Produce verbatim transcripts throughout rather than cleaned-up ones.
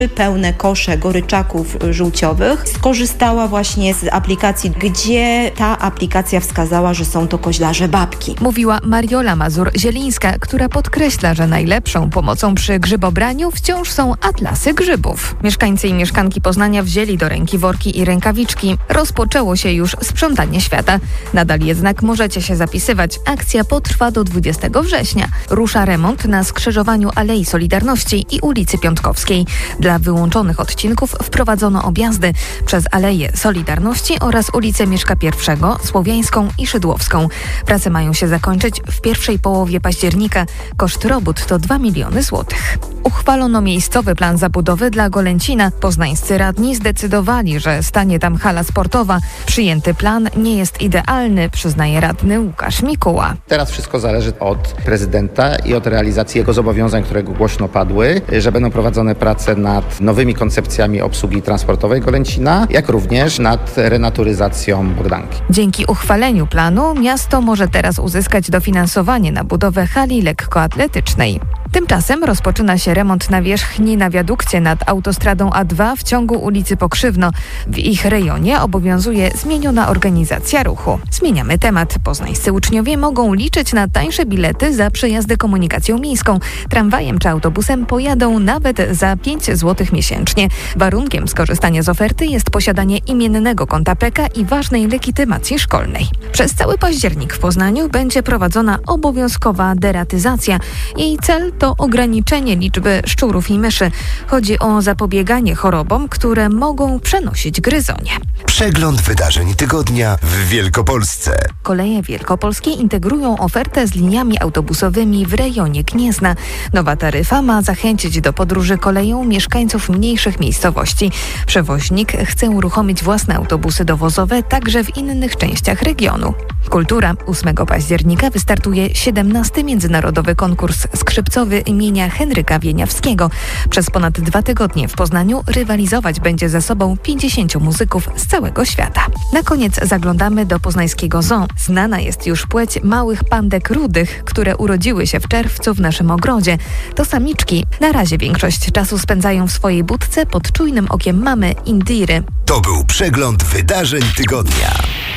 pełne kosze goryczaków żółciowych, skorzystała właśnie z aplikacji, gdzie ta aplikacja wskazała, że są to koźlarze babki. Mówiła Mariola Mazur-Zielińska, która podkreśla, że najlepszą pomocą przy grzybobraniu wciąż są atlasy grzybów. Mieszkańcy i mieszkanki Poznania wzięli do ręki worki i rękawiczki. Rozpoczęło się już sprzątanie świata. Nadal jednak możecie się zapisywać. Akcja potrwa do dwudziestego września. Rusza remont na skrzyżowaniu Alei Solidarności i ulicy Piątkowskiej. Dla wyłączonych odcinków wprowadzono objazdy przez Aleję Solidarności oraz ulicę Mieszka Pierwszego, Słowiańską i Szydłowską. Prace mają się zakończyć w pierwszej połowie października. Koszt robót to dwa miliony złotych. Uchwalono miejscowy plan zabudowy dla Golęcina. Poznańscy radni zdecydowali, że stanie tam hala sportowa. Przyjęty plan nie jest idealny, przyznaje radny Łukasz Mikuła. Teraz wszystko zależy od prezydenta i od realizacji jego zobowiązań, które głośno padły, że będą prowadzone prace nad nowymi koncepcjami obsługi transportowej Golęcina, jak również nad renaturyzacją Bogdanki. Dzięki uchwaleniu planu miasto może teraz uzyskać dofinansowanie na budowę hali lekkoatletycznej. Tymczasem rozpoczyna się remont nawierzchni na wiadukcie nad autostradą A dwa w ciągu ulicy Pokrzywno. W ich rejonie obowiązuje zmieniona organizacja ruchu. Zmieniamy temat. Poznańscy uczniowie mogą liczyć na tańsze bilety za przejazdy komunikacją miejską. Tramwajem czy autobusem pojadą nawet za pięć złotych miesięcznie. Warunkiem skorzystania z oferty jest posiadanie imiennego konta P K i ważnej legitymacji szkolnej. Przez cały październik w Poznaniu będzie prowadzona obowiązkowa deratyzacja. Jej cel to ograniczenie liczby szczurów i myszy. Chodzi o zapobieganie chorobom, które mogą przenosić gryzonie. Przegląd wydarzeń tygodnia w Wielkopolsce. Koleje wielkopolskie integrują ofertę z liniami autobusowymi w rejonie Gniezna. Nowa taryfa ma zachęcić do podróży koleją mieszkańców mniejszych miejscowości. Przewoźnik chce uruchomić własne autobusy dowozowe także w innych częściach regionu. Kultura. ósmego października wystartuje siedemnasty Międzynarodowy Konkurs Skrzypcowy imienia Henryka Wieniawskiego. Przez ponad dwa tygodnie w Poznaniu rywalizować będzie ze sobą pięćdziesięciu muzyków z całego świata. Na koniec zaglądamy do poznańskiego zoo. Znana jest już płeć małych pandek rudych, które urodziły się w czerwcu w naszym ogrodzie. To samiczki. Na razie większość czasu spędzają w swojej budce pod czujnym okiem mamy Indiry. To był przegląd wydarzeń tygodnia.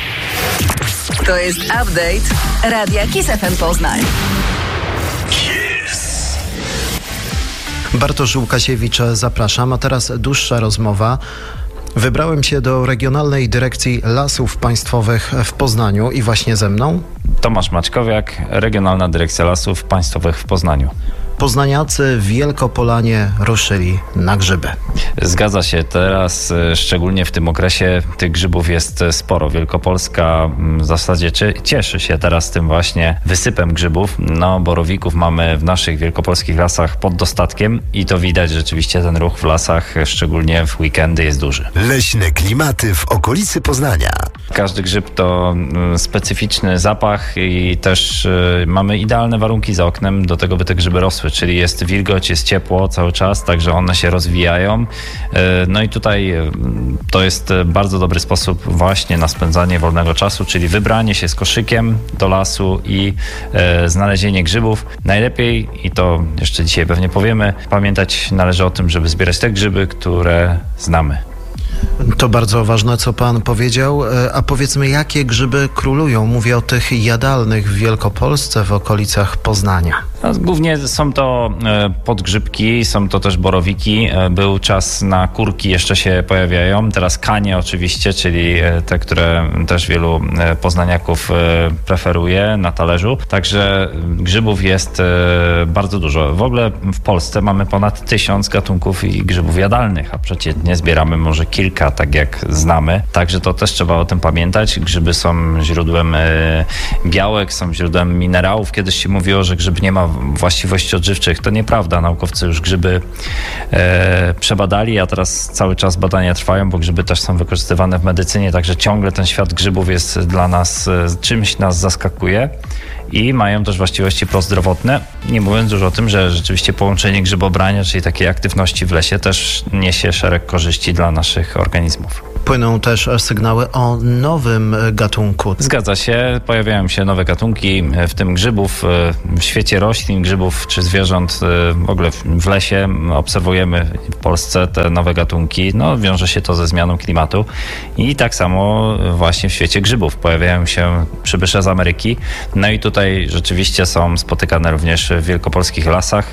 To jest update Radia Kiss F M Poznań. Bartosz Łukasiewicz, zapraszam. A teraz dłuższa rozmowa. Wybrałem się do Regionalnej Dyrekcji Lasów Państwowych w Poznaniu i właśnie ze mną Tomasz Maćkowiak, Regionalna Dyrekcja Lasów Państwowych w Poznaniu. Poznaniacy w Wielkopolanie ruszyli na grzyby. Zgadza się. Teraz, szczególnie w tym okresie, tych grzybów jest sporo. Wielkopolska w zasadzie cieszy się teraz tym właśnie wysypem grzybów. No, borowików mamy w naszych wielkopolskich lasach pod dostatkiem i to widać rzeczywiście, ten ruch w lasach, szczególnie w weekendy, jest duży. Leśne klimaty w okolicy Poznania. Każdy grzyb to specyficzny zapach i też mamy idealne warunki za oknem do tego, by te grzyby rosły. Czyli jest wilgoć, jest ciepło cały czas, także one się rozwijają. No i tutaj to jest bardzo dobry sposób właśnie na spędzanie wolnego czasu, czyli wybranie się z koszykiem do lasu i znalezienie grzybów. Najlepiej, i to jeszcze dzisiaj pewnie powiemy, pamiętać należy o tym, żeby zbierać te grzyby, które znamy. To bardzo ważne, co pan powiedział. A powiedzmy, jakie grzyby królują? Mówię o tych jadalnych w Wielkopolsce, w okolicach Poznania. No, głównie są to podgrzybki, są to też borowiki. Był czas na kurki, jeszcze się pojawiają. Teraz kanie oczywiście, czyli te, które też wielu poznaniaków preferuje na talerzu. Także grzybów jest bardzo dużo. W ogóle w Polsce mamy ponad tysiąc gatunków i grzybów jadalnych, a przeciętnie zbieramy może kilka, tak jak znamy. Także to też trzeba o tym pamiętać. Grzyby są źródłem białek, są źródłem minerałów. Kiedyś się mówiło, że grzyb nie ma właściwości odżywczych. To nieprawda. Naukowcy już grzyby e, przebadali, a teraz cały czas badania trwają, bo grzyby też są wykorzystywane w medycynie, także ciągle ten świat grzybów jest dla nas, czymś nas zaskakuje i mają też właściwości prozdrowotne. Nie mówiąc już o tym, że rzeczywiście połączenie grzybobrania, czyli takiej aktywności w lesie, też niesie szereg korzyści dla naszych organizmów. Płyną też sygnały o nowym gatunku. Zgadza się, pojawiają się nowe gatunki, w tym grzybów, w świecie roślin, grzybów czy zwierząt, w ogóle w lesie obserwujemy w Polsce te nowe gatunki. No, wiąże się to ze zmianą klimatu i tak samo właśnie w świecie grzybów pojawiają się przybysze z Ameryki. No i tutaj rzeczywiście są spotykane również w wielkopolskich lasach,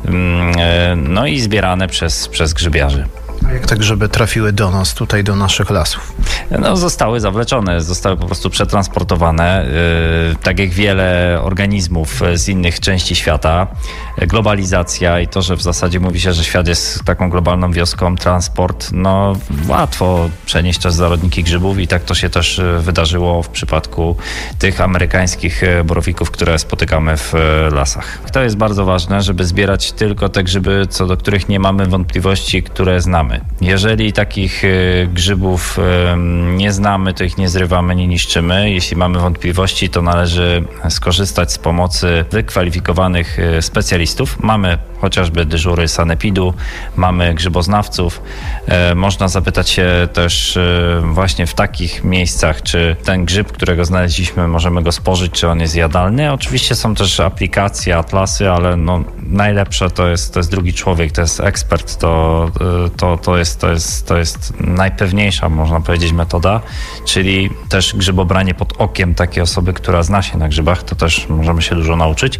no i zbierane przez, przez grzybiarzy. A jak te grzyby trafiły do nas, tutaj do naszych lasów? No, zostały zawleczone, zostały po prostu przetransportowane, yy, tak jak wiele organizmów z innych części świata. Globalizacja i to, że w zasadzie mówi się, że świat jest taką globalną wioską, transport, no łatwo przenieść też zarodniki grzybów i tak to się też wydarzyło w przypadku tych amerykańskich borowików, które spotykamy w lasach. To jest bardzo ważne, żeby zbierać tylko te grzyby, co do których nie mamy wątpliwości, które znamy. Jeżeli takich grzybów nie znamy, to ich nie zrywamy, nie niszczymy. Jeśli mamy wątpliwości, to należy skorzystać z pomocy wykwalifikowanych specjalistów. Mamy chociażby dyżury sanepidu, mamy grzyboznawców. Można zapytać się też właśnie w takich miejscach, czy ten grzyb, którego znaleźliśmy, możemy go spożyć, czy on jest jadalny. Oczywiście są też aplikacje, atlasy, ale no najlepsze to jest, to jest drugi człowiek, to jest ekspert, to, to, to, jest, to, jest, to jest najpewniejsza, można powiedzieć, metoda, czyli też grzybobranie pod okiem takiej osoby, która zna się na grzybach, to też możemy się dużo nauczyć.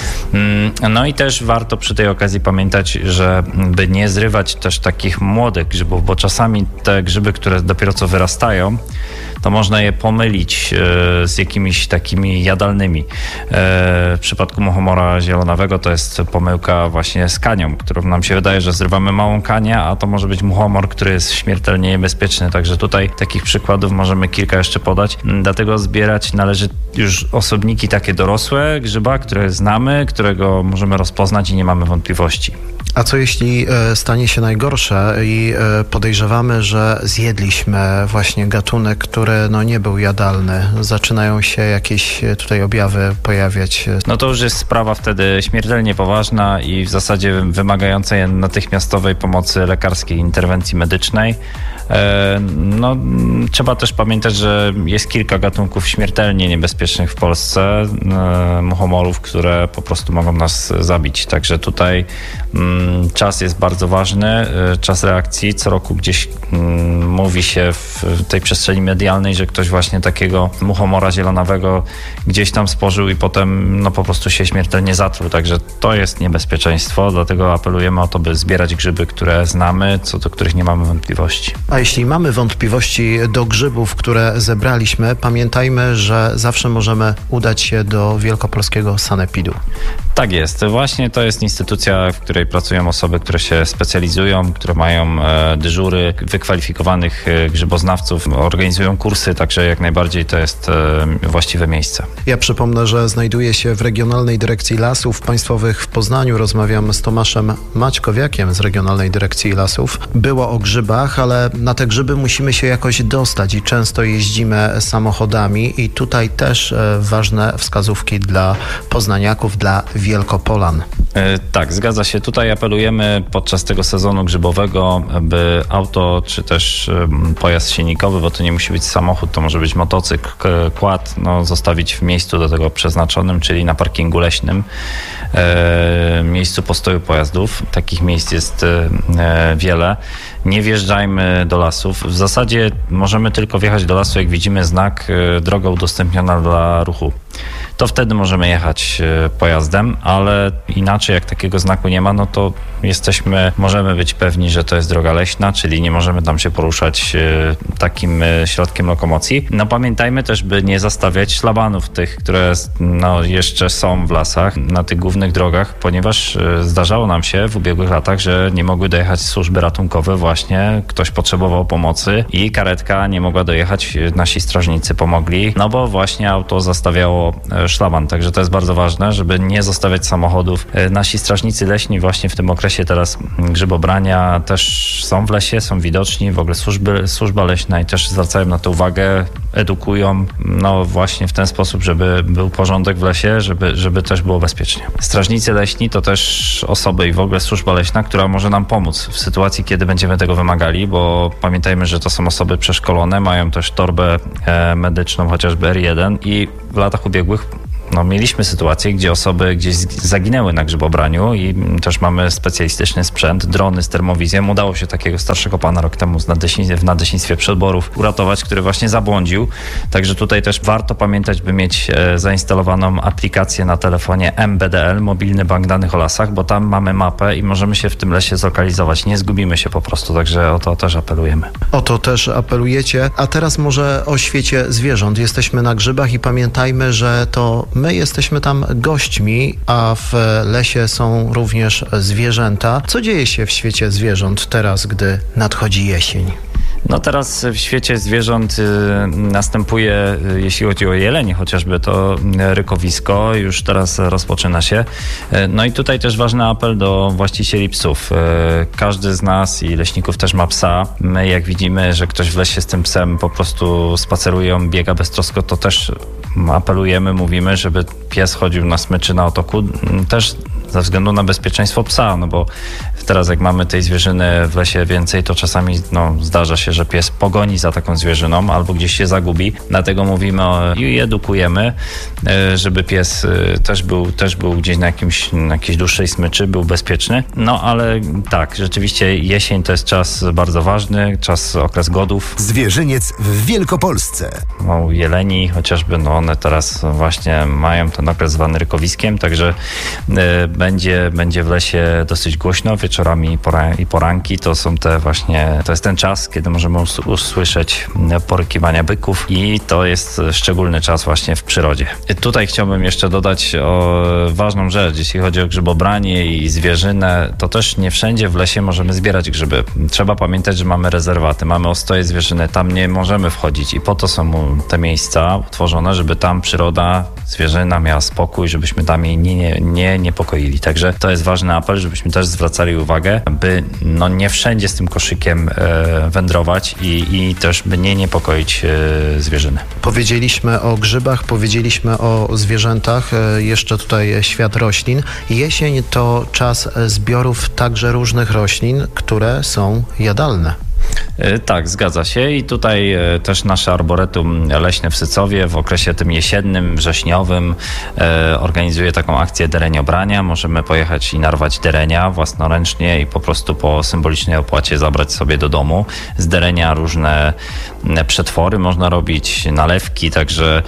No i też warto przy tej okazji pamiętać, że by nie zrywać też takich młodych grzybów, bo czasami te grzyby, które dopiero co wyrastają, to można je pomylić e, z jakimiś takimi jadalnymi. E, w przypadku muchomora zielonawego to jest pomyłka właśnie z kanią, którą nam się wydaje, że zrywamy małą kanię, a to może być muchomor, który jest śmiertelnie niebezpieczny. Także tutaj takich przykładów możemy kilka jeszcze podać. Dlatego zbierać należy już osobniki takie dorosłe grzyba, które znamy, którego możemy rozpoznać i nie mamy wątpliwości. A co jeśli stanie się najgorsze i podejrzewamy, że zjedliśmy właśnie gatunek, który no nie był jadalny? Zaczynają się jakieś tutaj objawy pojawiać? No to już jest sprawa wtedy śmiertelnie poważna i w zasadzie wymagająca natychmiastowej pomocy lekarskiej, interwencji medycznej. No, trzeba też pamiętać, że jest kilka gatunków śmiertelnie niebezpiecznych w Polsce, muchomorów, które po prostu mogą nas zabić. Także tutaj czas jest bardzo ważny, czas reakcji. Co roku gdzieś mówi się w tej przestrzeni medialnej, że ktoś właśnie takiego muchomora zielonawego gdzieś tam spożył i potem no po prostu się śmiertelnie zatruł. Także to jest niebezpieczeństwo, dlatego apelujemy o to, by zbierać grzyby, które znamy, co do których nie mamy wątpliwości. A jeśli mamy wątpliwości do grzybów, które zebraliśmy, pamiętajmy, że zawsze możemy udać się do wielkopolskiego sanepidu. Tak jest. Właśnie to jest instytucja, w której pracują osoby, które się specjalizują, które mają e, dyżury wykwalifikowanych e, grzyboznawców, organizują kursy, także jak najbardziej to jest e, właściwe miejsce. Ja przypomnę, że znajduję się w Regionalnej Dyrekcji Lasów Państwowych w Poznaniu. Rozmawiam z Tomaszem Maćkowiakiem z Regionalnej Dyrekcji Lasów. Było o grzybach, ale na te grzyby musimy się jakoś dostać i często jeździmy samochodami i tutaj też e, ważne wskazówki dla poznaniaków, dla Wielkopolan. E, tak, zgadza się. Tutaj apelujemy podczas tego sezonu grzybowego, by auto czy też e, pojazd silnikowy, bo to nie musi być samochód, to może być motocykl, quad, no, zostawić w miejscu do tego przeznaczonym, czyli na parkingu leśnym, e, miejscu postoju pojazdów. Takich miejsc jest e, wiele. Nie wjeżdżajmy do lasów. W zasadzie możemy tylko wjechać do lasu, jak widzimy znak e, droga udostępniona dla ruchu. To wtedy możemy jechać pojazdem, ale inaczej jak takiego znaku nie ma, no to jesteśmy, możemy być pewni, że to jest droga leśna, czyli nie możemy tam się poruszać takim środkiem lokomocji. No pamiętajmy też, by nie zastawiać szlabanów tych, które no, jeszcze są w lasach, na tych głównych drogach, ponieważ zdarzało nam się w ubiegłych latach, że nie mogły dojechać służby ratunkowe, właśnie ktoś potrzebował pomocy i karetka nie mogła dojechać, nasi strażnicy pomogli, no bo właśnie auto zastawiało szlaban, także to jest bardzo ważne, żeby nie zostawiać samochodów. Nasi strażnicy leśni właśnie w tym okresie teraz grzybobrania też są w lesie, są widoczni, w ogóle służby, służba leśna i też zwracają na to uwagę, edukują, no właśnie w ten sposób, żeby był porządek w lesie, żeby, żeby też było bezpiecznie. Strażnicy leśni to też osoby i w ogóle służba leśna, która może nam pomóc w sytuacji, kiedy będziemy tego wymagali, bo pamiętajmy, że to są osoby przeszkolone, mają też torbę e, medyczną, chociażby R jeden i w latach ubiegłych no, mieliśmy sytuację, gdzie osoby gdzieś zaginęły na grzybobraniu i też mamy specjalistyczny sprzęt, drony z termowizją. Udało się takiego starszego pana rok temu z nadleśnictwie, w nadleśnictwie Przedborów uratować, który właśnie zabłądził. Także tutaj też warto pamiętać, by mieć e, zainstalowaną aplikację na telefonie M B D L, Mobilny Bank Danych o Lasach, bo tam mamy mapę i możemy się w tym lesie zlokalizować. Nie zgubimy się po prostu, także o to też apelujemy. O to też apelujecie. A teraz może o świecie zwierząt. Jesteśmy na grzybach i pamiętajmy, że to my jesteśmy tam gośćmi, a w lesie są również zwierzęta. Co dzieje się w świecie zwierząt teraz, gdy nadchodzi jesień? No teraz w świecie zwierząt y, następuje, y, jeśli chodzi o jelenie chociażby, to rykowisko już teraz rozpoczyna się. Y, no i tutaj też ważny apel do właścicieli psów. Y, każdy z nas i leśników też ma psa. My jak widzimy, że ktoś w lesie z tym psem po prostu spacerują, biega beztrosko, to też apelujemy, mówimy, żeby pies chodził na smyczy na otoku. Też ze względu na bezpieczeństwo psa, no bo teraz jak mamy tej zwierzyny w lesie więcej, to czasami no, zdarza się, że pies pogoni za taką zwierzyną albo gdzieś się zagubi. Dlatego mówimy o, i edukujemy, żeby pies też był, też był gdzieś na, jakimś, na jakiejś dłuższej smyczy, był bezpieczny. No ale tak, rzeczywiście jesień to jest czas bardzo ważny, czas, okres godów. Zwierzyniec w Wielkopolsce. No, jeleni chociażby, no one teraz właśnie mają ten okres zwany rykowiskiem, także y, będzie, będzie w lesie dosyć głośno. Wieczorami i poranki to są te właśnie, to jest ten czas, kiedy możemy usłyszeć porykiwania byków i to jest szczególny czas właśnie w przyrodzie. I tutaj chciałbym jeszcze dodać o ważną rzecz, jeśli chodzi o grzybobranie i zwierzynę, to też nie wszędzie w lesie możemy zbierać grzyby. Trzeba pamiętać, że mamy rezerwaty, mamy ostoje zwierzyny, tam nie możemy wchodzić i po to są te miejsca utworzone, żeby tam przyroda, zwierzyna miała spokój, żebyśmy tam jej nie, nie, nie niepokoili. Także to jest ważny apel, żebyśmy też zwracali uwagę, by no nie wszędzie z tym koszykiem e, wędrować i, i też by nie niepokoić e, zwierzyny. Powiedzieliśmy o grzybach, powiedzieliśmy o zwierzętach, e, jeszcze tutaj świat roślin. Jesień to czas zbiorów także różnych roślin, które są jadalne. Tak, zgadza się i tutaj też nasze arboretum leśne w Sycowie w okresie tym jesiennym, wrześniowym organizuje taką akcję dereniobrania. Możemy pojechać i narwać derenia własnoręcznie i po prostu po symbolicznej opłacie zabrać sobie do domu. Z derenia różne przetwory można robić, nalewki, także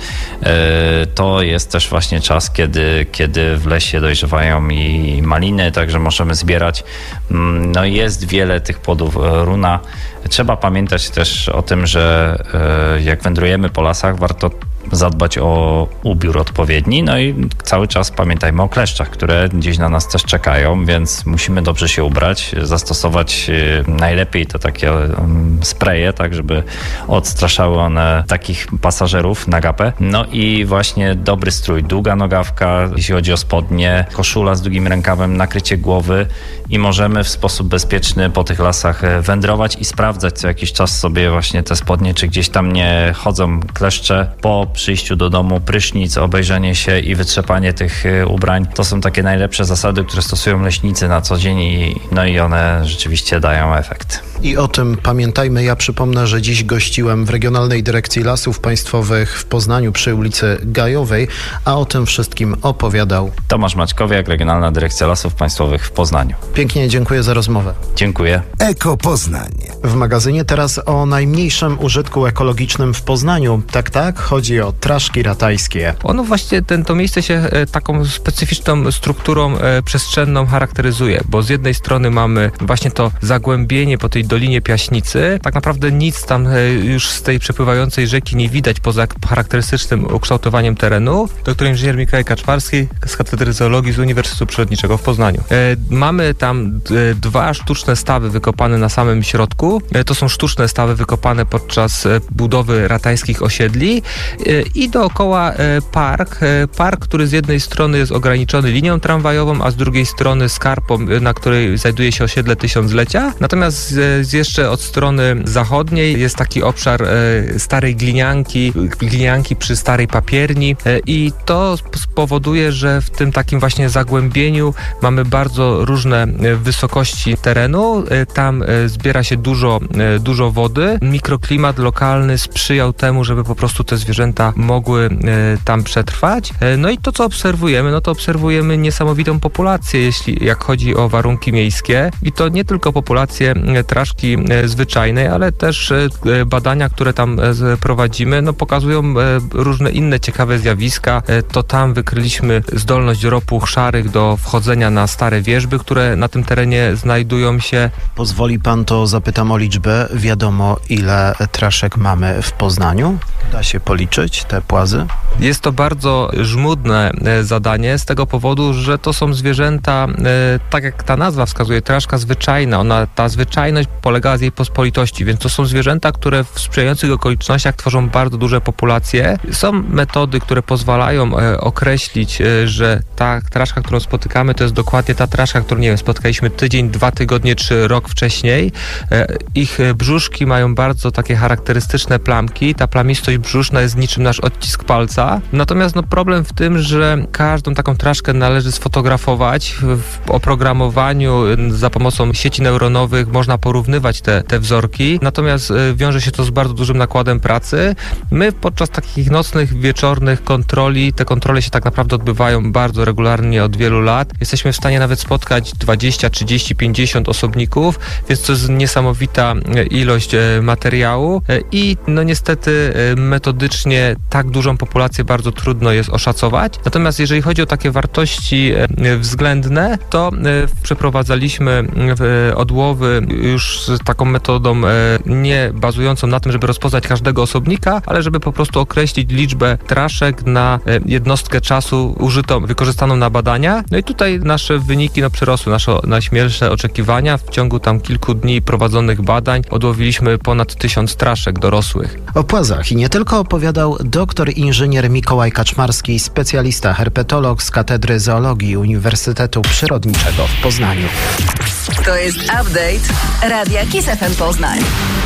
to jest też właśnie czas, kiedy, kiedy w lesie dojrzewają i maliny, także możemy zbierać. No i jest wiele tych płodów runa. Trzeba pamiętać też o tym, że jak wędrujemy po lasach, warto zadbać o ubiór odpowiedni, no i cały czas pamiętajmy o kleszczach, które gdzieś na nas też czekają, więc musimy dobrze się ubrać, zastosować najlepiej to takie spreje, tak żeby odstraszały one takich pasażerów na gapę. No i właśnie dobry strój, długa nogawka, jeśli chodzi o spodnie, koszula z długim rękawem, nakrycie głowy i możemy w sposób bezpieczny po tych lasach wędrować i sprawdzać co jakiś czas sobie właśnie te spodnie, czy gdzieś tam nie chodzą kleszcze. Po przyjściu do domu prysznic, obejrzenie się i wytrzepanie tych ubrań. To są takie najlepsze zasady, które stosują leśnicy na co dzień i, no i one rzeczywiście dają efekt. I o tym pamiętajmy. Ja przypomnę, że dziś gościłem w Regionalnej Dyrekcji Lasów Państwowych w Poznaniu przy ulicy Gajowej, a o tym wszystkim opowiadał Tomasz Maćkowiak, Regionalna Dyrekcja Lasów Państwowych w Poznaniu. Pięknie dziękuję za rozmowę. Dziękuję. Eko Poznań. W magazynie teraz o najmniejszym użytku ekologicznym w Poznaniu. Tak, tak, chodzi o Traszki Ratajskie. Ono właśnie, ten, to miejsce się e, taką specyficzną strukturą e, przestrzenną charakteryzuje, bo z jednej strony mamy właśnie to zagłębienie po tej Dolinie Piaśnicy. Tak naprawdę nic tam już z tej przepływającej rzeki nie widać poza charakterystycznym ukształtowaniem terenu. Doktor inżynier Mikołaj Kaczmarski z Katedry Zoologii z Uniwersytetu Przyrodniczego w Poznaniu. Mamy tam dwa sztuczne stawy wykopane na samym środku. To są sztuczne stawy wykopane podczas budowy ratajskich osiedli i dookoła park. Park, który z jednej strony jest ograniczony linią tramwajową, a z drugiej strony skarpą, na której znajduje się osiedle Tysiąclecia. Natomiast z, jeszcze od strony zachodniej jest taki obszar e, starej glinianki, glinianki przy starej papierni e, i to spowoduje, że w tym takim właśnie zagłębieniu mamy bardzo różne wysokości terenu. E, tam e, zbiera się dużo, e, dużo wody. Mikroklimat lokalny sprzyjał temu, żeby po prostu te zwierzęta mogły e, tam przetrwać. E, no i to, co obserwujemy, no to obserwujemy niesamowitą populację, jeśli jak chodzi o warunki miejskie i to nie tylko populację traszki zwyczajnej, ale też badania, które tam prowadzimy, no pokazują różne inne ciekawe zjawiska. To tam wykryliśmy zdolność ropuch szarych do wchodzenia na stare wierzby, które na tym terenie znajdują się. Pozwoli pan, to zapytam o liczbę. Wiadomo, ile traszek mamy w Poznaniu? Da się policzyć te płazy? Jest to bardzo żmudne zadanie z tego powodu, że to są zwierzęta, tak jak ta nazwa wskazuje, traszka zwyczajna. Ona, ta zwyczajność polega z jej pospolitości, więc to są zwierzęta, które w sprzyjających okolicznościach tworzą bardzo duże populacje. Są metody, które pozwalają e, określić, e, że ta traszka, którą spotykamy, to jest dokładnie ta traszka, którą, nie wiem, spotkaliśmy tydzień, dwa tygodnie czy rok wcześniej. E, ich brzuszki mają bardzo takie charakterystyczne plamki. Ta plamistość brzuszna jest niczym nasz odcisk palca. Natomiast no, problem w tym, że każdą taką traszkę należy sfotografować. W oprogramowaniu za pomocą sieci neuronowych można porównywać te, te wzorki, natomiast y, wiąże się to z bardzo dużym nakładem pracy. My podczas takich nocnych, wieczornych kontroli, te kontrole się tak naprawdę odbywają bardzo regularnie od wielu lat. Jesteśmy w stanie nawet spotkać dwadzieścia, trzydzieści, pięćdziesiąt osobników, więc to jest niesamowita ilość y, materiału y, i no niestety y, metodycznie tak dużą populację bardzo trudno jest oszacować. Natomiast jeżeli chodzi o takie wartości y, względne, to y, przeprowadzaliśmy y, odłowy już z taką metodą e, nie bazującą na tym, żeby rozpoznać każdego osobnika, ale żeby po prostu określić liczbę traszek na e, jednostkę czasu użytą, wykorzystaną na badania. No i tutaj nasze wyniki no, przerosły nasze najśmielsze oczekiwania. W ciągu tam kilku dni prowadzonych badań odłowiliśmy ponad tysiąc traszek dorosłych. O płazach i nie tylko opowiadał doktor inżynier Mikołaj Kaczmarski, specjalista herpetolog z Katedry Zoologii Uniwersytetu Przyrodniczego w Poznaniu. To jest update Radia Kiss F M Poznań.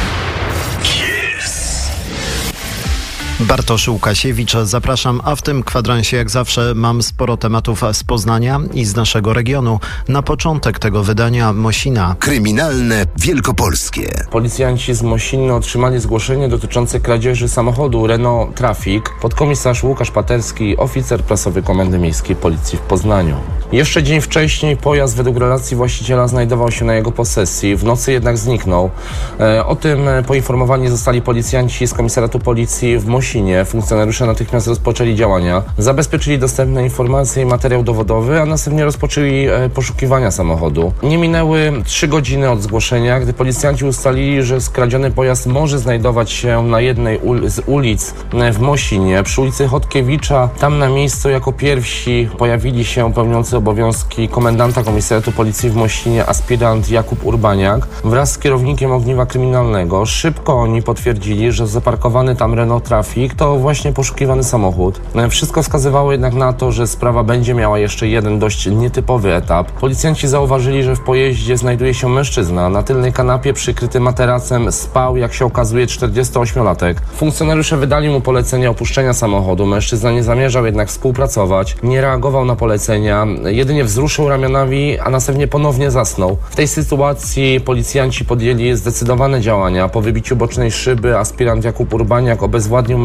Bartosz Łukasiewicz, zapraszam, a w tym kwadransie jak zawsze mam sporo tematów z Poznania i z naszego regionu. Na początek tego wydania Mosina. Kryminalne Wielkopolskie. Policjanci z Mosiny otrzymali zgłoszenie dotyczące kradzieży samochodu Renault Trafic. Podkomisarz Łukasz Paterski, oficer prasowy Komendy Miejskiej Policji w Poznaniu. Jeszcze dzień wcześniej pojazd według relacji właściciela znajdował się na jego posesji, w nocy jednak zniknął. E, o tym poinformowani zostali policjanci z Komisariatu Policji w Mosinie. Funkcjonariusze natychmiast rozpoczęli działania, zabezpieczyli dostępne informacje i materiał dowodowy, a następnie rozpoczęli e, poszukiwania samochodu. Nie minęły trzy godziny od zgłoszenia, gdy policjanci ustalili, że skradziony pojazd może znajdować się na jednej ul- z ulic w Mosinie, przy ulicy Chodkiewicza. Tam na miejscu jako pierwsi pojawili się pełniący obowiązki komendanta Komisariatu Policji w Mosinie aspirant Jakub Urbaniak wraz z kierownikiem ogniwa kryminalnego. Szybko oni potwierdzili, że zaparkowany tam Renault Trafic to właśnie poszukiwany samochód. Wszystko wskazywało jednak na to, że sprawa będzie miała jeszcze jeden dość nietypowy etap. Policjanci zauważyli, że w pojeździe znajduje się mężczyzna. Na tylnej kanapie przykryty materacem spał, jak się okazuje, czterdziestoośmiolatek. Funkcjonariusze wydali mu polecenie opuszczenia samochodu. Mężczyzna nie zamierzał jednak współpracować, nie reagował na polecenia, jedynie wzruszył ramionami, a następnie ponownie zasnął. W tej sytuacji policjanci podjęli zdecydowane działania. Po wybiciu bocznej szyby aspirant Jakub Urbaniak obezwładnił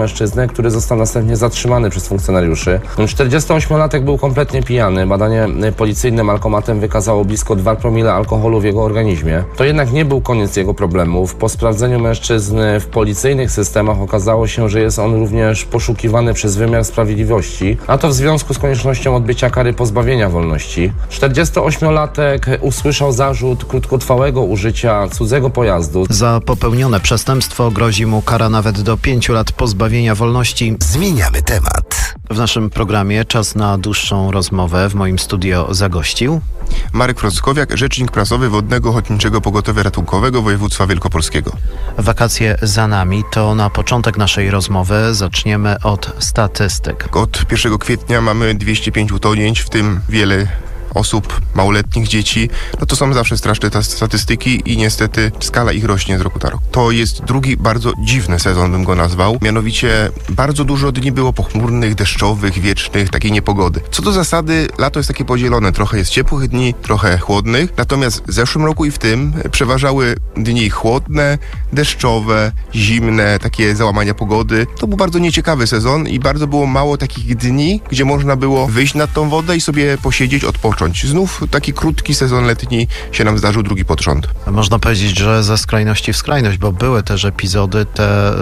mężczyznę, który został następnie zatrzymany przez funkcjonariuszy. czterdziestoośmiolatek był kompletnie pijany. Badanie policyjnym alkomatem wykazało blisko dwa promile alkoholu w jego organizmie. To jednak nie był koniec jego problemów. Po sprawdzeniu mężczyzny w policyjnych systemach okazało się, że jest on również poszukiwany przez wymiar sprawiedliwości, a to w związku z koniecznością odbycia kary pozbawienia wolności. czterdziestoośmiolatek usłyszał zarzut krótkotrwałego użycia cudzego pojazdu. Za popełnione przestępstwo grozi mu kara nawet do pięciu lat pozbawienia wolności. Zmieniamy temat. W naszym programie czas na dłuższą rozmowę. W moim studio zagościł Marek Frockowiak, rzecznik prasowy Wodnego Ochotniczego Pogotowia Ratunkowego Województwa Wielkopolskiego. Wakacje za nami, to na początek naszej rozmowy zaczniemy od statystyk. Od pierwszego kwietnia mamy dwieście pięć utonięć, w tym wiele osób, małoletnich, dzieci. No to są zawsze straszne te statystyki i niestety skala ich rośnie z roku na rok. To jest drugi bardzo dziwny sezon, bym go nazwał. Mianowicie bardzo dużo dni było pochmurnych, deszczowych, wiecznych, takiej niepogody. Co do zasady, lato jest takie podzielone. Trochę jest ciepłych dni, trochę chłodnych. Natomiast w zeszłym roku i w tym przeważały dni chłodne, deszczowe, zimne, takie załamania pogody. To był bardzo nieciekawy sezon i bardzo było mało takich dni, gdzie można było wyjść nad tą wodę i sobie posiedzieć, odpocząć. Znów taki krótki sezon letni się nam zdarzył, drugi pod rząd. Można powiedzieć, że ze skrajności w skrajność, bo były też epizody, te y,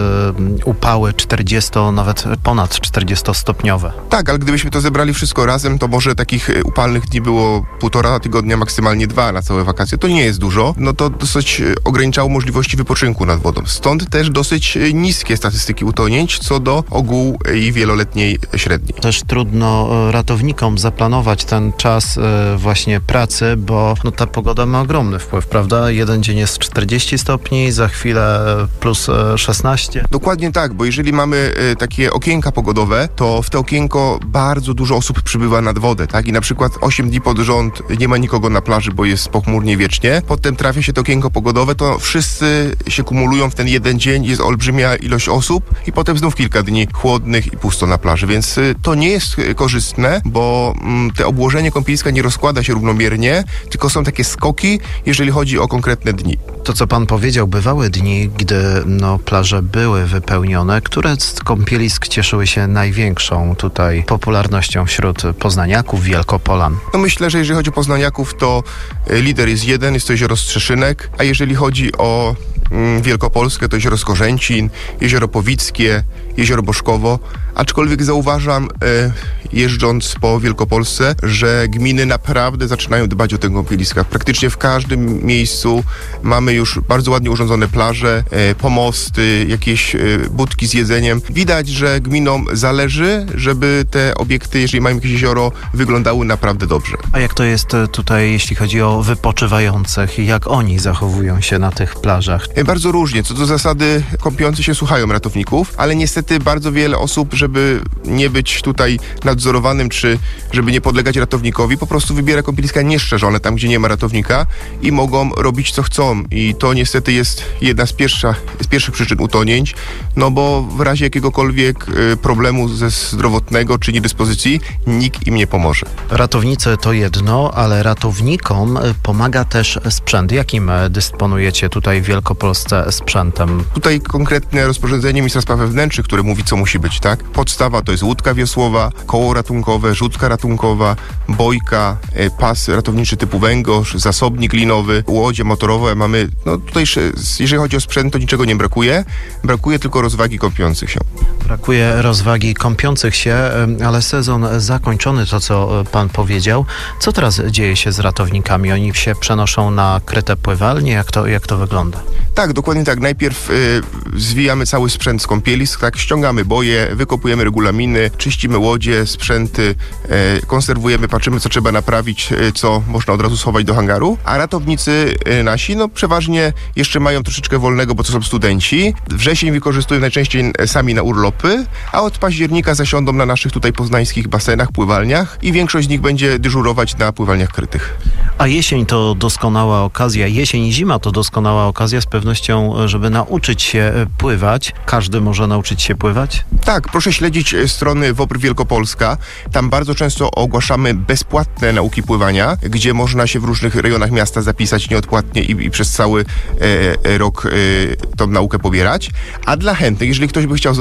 upały czterdziesto, nawet ponad czterdziestostopniowe. Tak, ale gdybyśmy to zebrali wszystko razem, to może takich upalnych dni było półtora tygodnia, maksymalnie dwa na całe wakacje. To nie jest dużo. No to dosyć ograniczało możliwości wypoczynku nad wodą. Stąd też dosyć niskie statystyki utonięć co do ogółu i wieloletniej średniej. Też trudno ratownikom zaplanować ten czas właśnie pracy, bo no, ta pogoda ma ogromny wpływ, prawda? Jeden dzień jest czterdzieści stopni, za chwilę plus szesnaście. Dokładnie tak, bo jeżeli mamy takie okienka pogodowe, to w to okienko bardzo dużo osób przybywa nad wodę, tak? I na przykład osiem dni pod rząd nie ma nikogo na plaży, bo jest pochmurnie wiecznie. Potem trafia się to okienko pogodowe, to wszyscy się kumulują w ten jeden dzień, jest olbrzymia ilość osób i potem znów kilka dni chłodnych i pusto na plaży, więc to nie jest korzystne, bo mm, te obłożenie kąpieliska nie rozkłada się równomiernie, tylko są takie skoki, jeżeli chodzi o konkretne dni. To, co pan powiedział, bywały dni, gdy no, plaże były wypełnione. Które z kąpielisk cieszyły się największą tutaj popularnością wśród poznaniaków, wielkopolan? No myślę, że jeżeli chodzi o poznaniaków, to lider jest jeden, jest to jezioro Strzeszynek, a jeżeli chodzi o mm, Wielkopolskę, to jezioro Skorzęcin, jezioro Powickie, jezioro Boszkowo. Aczkolwiek zauważam, e, jeżdżąc po Wielkopolsce, że gminy naprawdę zaczynają dbać o te kąpieliska. Praktycznie w każdym miejscu mamy już bardzo ładnie urządzone plaże, e, pomosty, jakieś e, budki z jedzeniem. Widać, że gminom zależy, żeby te obiekty, jeżeli mają jakieś jezioro, wyglądały naprawdę dobrze. A jak to jest tutaj, jeśli chodzi o wypoczywających? Jak oni zachowują się na tych plażach? E, bardzo różnie. Co do zasady, kąpiący się słuchają ratowników, ale niestety bardzo wiele osób, żeby nie być tutaj nadzorowanym, czy żeby nie podlegać ratownikowi, po prostu wybiera kąpieliska nieszczerzone, tam gdzie nie ma ratownika i mogą robić co chcą. I to niestety jest jedna z, pierwsza, z pierwszych przyczyn utonięć, no bo w razie jakiegokolwiek y, problemu ze zdrowotnego czy niedyspozycji nikt im nie pomoże. Ratownicy to jedno, ale ratownikom pomaga też sprzęt. Jakim dysponujecie tutaj w Wielkopolsce sprzętem? Tutaj konkretne rozporządzenie ministra spraw wewnętrznych, które mówi, co musi być, tak? Podstawa to jest łódka wiosłowa, koło ratunkowe, rzutka ratunkowa, bojka, pas ratowniczy typu węgorz, zasobnik linowy, łodzie motorowe. Mamy, no tutaj, jeżeli chodzi o sprzęt, to niczego nie brakuje. Brakuje tylko rozwagi kąpiących się. Brakuje rozwagi kąpiących się, ale sezon zakończony, to co pan powiedział. Co teraz dzieje się z ratownikami? Oni się przenoszą na kryte pływalnie? Jak to, jak to wygląda? Tak, dokładnie tak. Najpierw y, zwijamy cały sprzęt z kąpielisk, tak, ściągamy boje, wykopujemy regulaminy, czyścimy łodzie, sprzęty, y, konserwujemy, patrzymy, co trzeba naprawić, y, co można od razu schować do hangaru, a ratownicy y, nasi, no przeważnie jeszcze mają troszeczkę wolnego, bo to są studenci. Wrzesień wykorzystują najczęściej sami na urlopy, a od października zasiądą na naszych tutaj poznańskich basenach, pływalniach i większość z nich będzie dyżurować na pływalniach krytych. A jesień to doskonała okazja, jesień i zima to doskonała okazja z pewnością, żeby nauczyć się pływać. Każdy może nauczyć się pływać? Tak, proszę śledzić strony W O P R Wielkopolska. Tam bardzo często ogłaszamy bezpłatne nauki pływania, gdzie można się w różnych rejonach miasta zapisać nieodpłatnie i, i przez cały e, rok e, tą naukę pobierać. A dla chętnych, jeżeli ktoś by chciał zostać ratownikiem,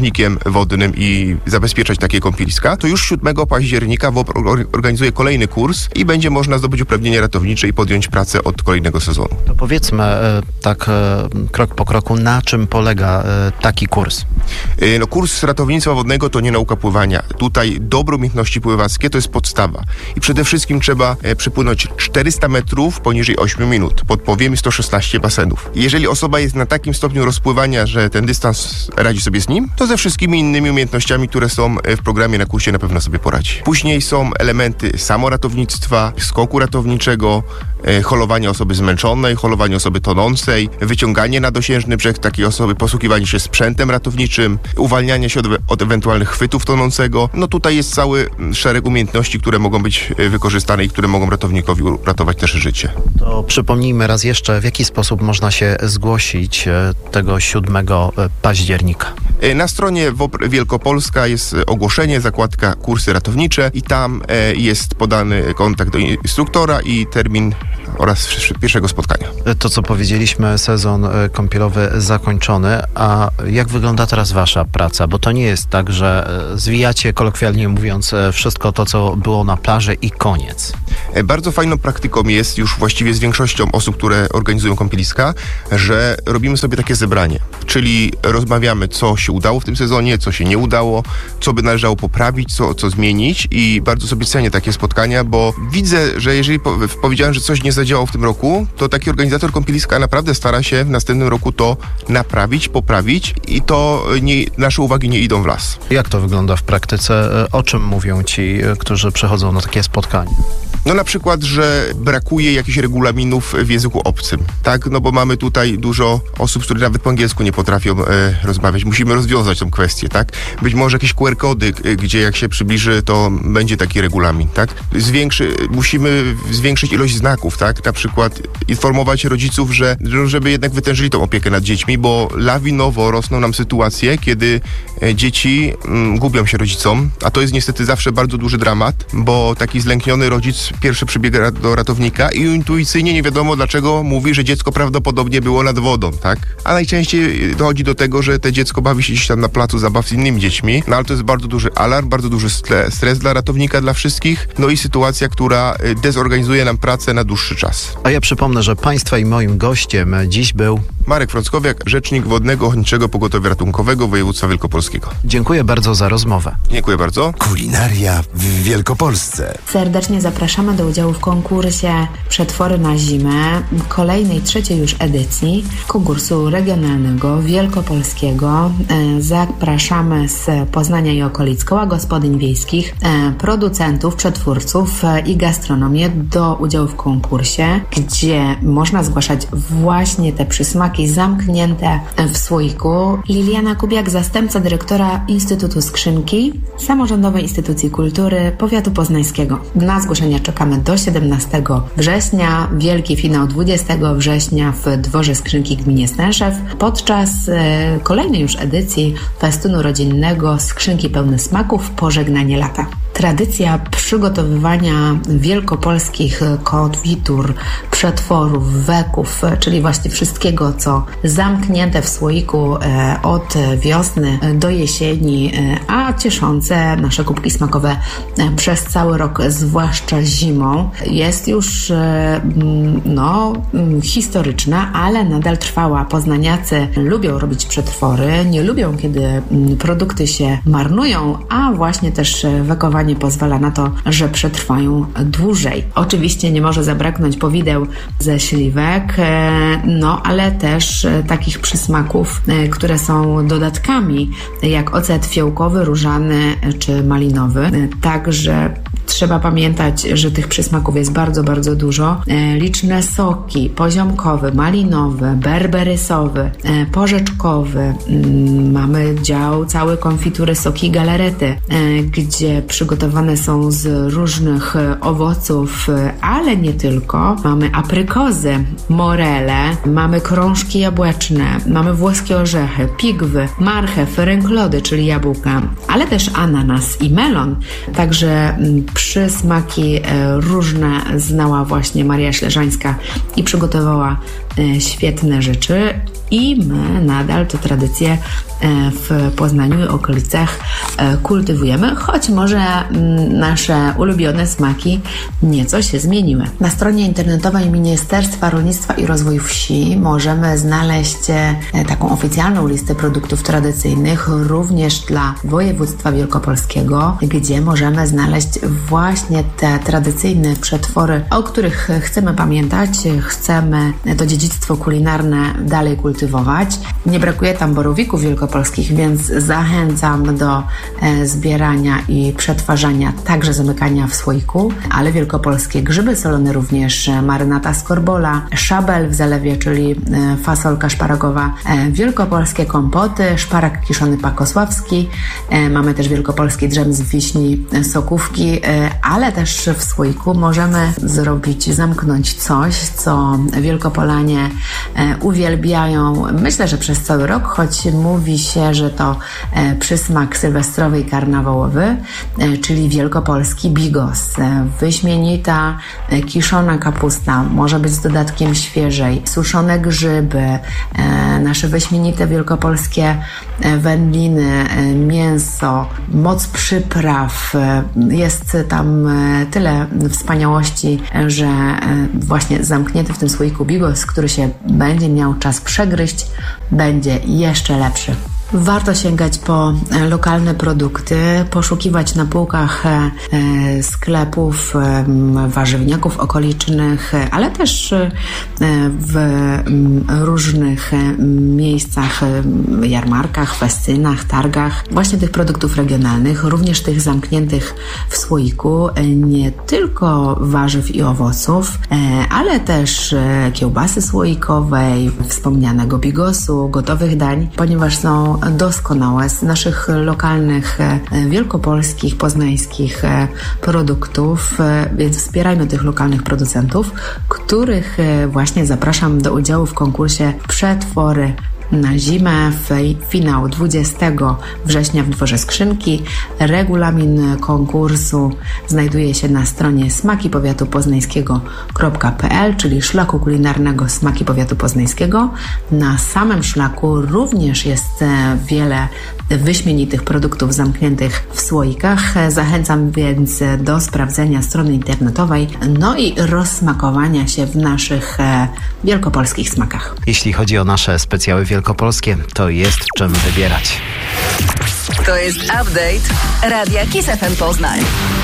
ratownikiem wodnym i zabezpieczać takie kąpieliska, to już siódmego października W O P organizuje kolejny kurs i będzie można zdobyć uprawnienie ratownicze i podjąć pracę od kolejnego sezonu. To powiedzmy tak krok po kroku, na czym polega taki kurs? No, kurs ratownictwa wodnego to nie nauka pływania. Tutaj dobre umiejętności pływackie to jest podstawa. I przede wszystkim trzeba przypłynąć czterysta metrów poniżej ośmiu minut, pod powiem sto szesnaście basenów. Jeżeli osoba jest na takim stopniu rozpływania, że ten dystans radzi sobie z nim, to ze wszystkimi innymi umiejętnościami, które są w programie na kursie, na pewno sobie poradzi. Później są elementy samoratownictwa, skoku ratowniczego, holowanie osoby zmęczonej, holowanie osoby tonącej, wyciąganie na dosiężny brzeg takiej osoby, posługiwanie się sprzętem ratowniczym, uwalnianie się od, od ewentualnych chwytów tonącego. No tutaj jest cały szereg umiejętności, które mogą być wykorzystane i które mogą ratownikowi uratować też życie. To przypomnijmy raz jeszcze, w jaki sposób można się zgłosić tego siódmego października. Na stronie W O P Wielkopolska jest ogłoszenie, zakładka kursy ratownicze i tam jest podany kontakt do instruktora i termin oraz pierwszego spotkania. To, co powiedzieliśmy, sezon kąpielowy zakończony, a jak wygląda teraz wasza praca? Bo to nie jest tak, że zwijacie, kolokwialnie mówiąc, wszystko to, co było na plaży i koniec. Bardzo fajną praktyką jest już właściwie z większością osób, które organizują kąpieliska, że robimy sobie takie zebranie, czyli rozmawiamy, co się udało w tym sezonie, co się nie udało, co by należało poprawić, co, co zmienić i bardzo sobie cenię takie spotkania, bo widzę, że jeżeli po, powiedziałem, że coś nie zadziałało w tym roku, to taki organizator kąpieliska naprawdę stara się w następnym roku to naprawić, poprawić i to nie, nasze uwagi nie idą w las. Jak to wygląda w praktyce? O czym mówią ci, którzy przychodzą na takie spotkanie? No na przykład, że brakuje jakichś regulaminów w języku obcym, tak? No bo mamy tutaj dużo osób, które nawet po angielsku nie potrafią e, rozmawiać. Musimy rozwiązać tą kwestię, tak? Być może jakieś Q R kody, gdzie jak się przybliży, to będzie taki regulamin, tak? Zwiększy, musimy zwiększyć ilość znaków, tak? Na przykład informować rodziców, że żeby jednak wytężyli tą opiekę nad dziećmi, bo lawinowo rosną nam sytuacje, kiedy dzieci mm, gubią się rodzicom, a to jest niestety zawsze bardzo duży dramat, bo taki zlękniony rodzic pierwszy przybiega do ratownika i intuicyjnie nie wiadomo dlaczego mówi, że dziecko prawdopodobnie było nad wodą, tak? A najczęściej dochodzi do tego, że te dziecko bawi się gdzieś tam na placu zabaw z innymi dziećmi, no ale to jest bardzo duży alarm, bardzo duży stres dla ratownika, dla wszystkich, no i sytuacja, która dezorganizuje nam pracę na dłuższy czas. A ja przypomnę, że państwa i moim gościem dziś był Marek Frąckowiak, rzecznik Wodnego Ochotniczego Pogotowia Ratunkowego Województwa Wielkopolskiego. Dziękuję bardzo za rozmowę. Dziękuję bardzo. Kulinaria w Wielkopolsce. Serdecznie zapraszamy do udziału w konkursie Przetwory na zimę, kolejnej, trzeciej już edycji konkursu regionalnego wielkopolskiego. Zapraszamy z Poznania i okolic, koła gospodyń wiejskich, producentów, przetwórców i gastronomię do udziału w konkursie, gdzie można zgłaszać właśnie te przysmaki zamknięte w słoiku. Liliana Kubiak, zastępca dyrektora Instytutu Skrzynki, samorządowej instytucji kultury Powiatu Poznańskiego. Na zgłoszenia czekamy do siedemnastego września. Wielki finał dwudziestego września w Dworze Skrzynki w gminie Stęszew podczas e, kolejnej już edycji festynu rodzinnego Skrzynki pełne smaków Pożegnanie lata. Tradycja przygotowywania wielkopolskich konfitur, przetworów, weków, czyli właśnie wszystkiego, co zamknięte w słoiku e, od wiosny do jesieni, e, a cieszące nasze kubki smakowe e, przez cały rok, zwłaszcza zimą, jest już e, no, historyczna, ale nadal trwała. Poznaniacy lubią robić przetwory, nie lubią, kiedy produkty się marnują, a właśnie też wekowanie pozwala na to, że przetrwają dłużej. Oczywiście nie może zabraknąć powideł ze śliwek, no ale też takich przysmaków, które są dodatkami, jak ocet fiołkowy, różany czy malinowy. Także trzeba pamiętać, że tych przysmaków jest bardzo, bardzo dużo. Liczne soki, poziomkowy, malinowy, berberysowy, porzeczkowy. Mamy dział cały konfitury, soki i galarety, gdzie przygotowane są z różnych owoców, ale nie tylko. Mamy aprykozy, morele, mamy krążki jabłeczne, mamy włoskie orzechy, pigwy, marchew, ręklody, czyli jabłka, ale też ananas i melon. Także przysmaki różne znała właśnie Maria Śleżańska i przygotowała świetne rzeczy. i my nadal te tradycje w Poznaniu i okolicach kultywujemy, choć może nasze ulubione smaki nieco się zmieniły. Na stronie internetowej Ministerstwa Rolnictwa i Rozwoju Wsi możemy znaleźć taką oficjalną listę produktów tradycyjnych również dla województwa wielkopolskiego, gdzie możemy znaleźć właśnie te tradycyjne przetwory, o których chcemy pamiętać, chcemy to dziedzictwo kulinarne dalej kultywować. Nie brakuje tam borowików wielkopolskich, więc zachęcam do zbierania i przetwarzania, także zamykania w słoiku, ale wielkopolskie grzyby solone również, marynata z korbola, szabel w zalewie, czyli fasolka szparagowa, wielkopolskie kompoty, szparak kiszony pakosławski, mamy też wielkopolski dżem z wiśni, sokówki, ale też w słoiku możemy zrobić, zamknąć coś, co Wielkopolanie uwielbiają, myślę, że przez cały rok, choć mówi się, że to przysmak sylwestrowy i karnawałowy, czyli wielkopolski bigos. Wyśmienita kiszona kapusta, może być z dodatkiem świeżej, suszone grzyby, nasze wyśmienite wielkopolskie wędliny, mięso, moc przypraw. Jest tam tyle wspaniałości, że właśnie zamknięty w tym słoiku bigos, który się będzie miał czas przegryźć, będzie jeszcze lepszy. Warto sięgać po lokalne produkty, poszukiwać na półkach sklepów, warzywniaków okolicznych, ale też w różnych miejscach, jarmarkach, festynach, targach właśnie tych produktów regionalnych, również tych zamkniętych w słoiku, nie tylko warzyw i owoców, ale też kiełbasy słoikowej, wspomnianego bigosu, gotowych dań, ponieważ są doskonałe z naszych lokalnych, wielkopolskich, poznańskich produktów, więc wspierajmy tych lokalnych producentów, których właśnie zapraszam do udziału w konkursie Przetwory na zimę w finał dwudziestego września w Dworze Skrzynki. Regulamin konkursu znajduje się na stronie smaki powiatu poznańskiego kropka p l, czyli szlaku kulinarnego Smaki Powiatu Poznańskiego. Na samym szlaku również jest wiele wyśmienitych produktów zamkniętych w słoikach. Zachęcam więc do sprawdzenia strony internetowej, no i rozsmakowania się w naszych wielkopolskich smakach. Jeśli chodzi o nasze specjały wielkopolskie, to jest w czym wybierać. To jest update Radia Kiss F M Poznań.